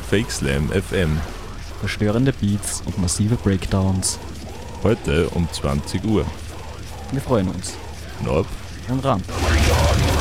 Fake Slam FM. Verstörende Beats und massive Breakdowns. Heute um 20 Uhr. Wir freuen uns. Norb Und ran.